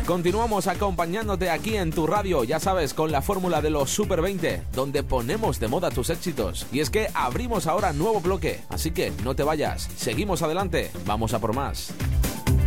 Continuamos acompañándote aquí en tu radio, ya sabes, con la fórmula de los Super 20, donde ponemos de moda tus éxitos. Y es que abrimos ahora nuevo bloque, así que no te vayas, seguimos adelante, vamos a por más.